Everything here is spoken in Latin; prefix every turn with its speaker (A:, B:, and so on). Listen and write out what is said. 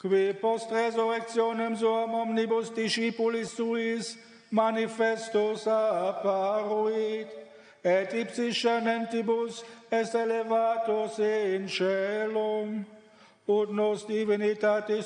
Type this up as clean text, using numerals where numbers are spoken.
A: Qui post resurrectionem suam omnibus discipulis suis manifestus apparuit, et ipsi scenentibus est elevatus in caelum, ut nos divinitatis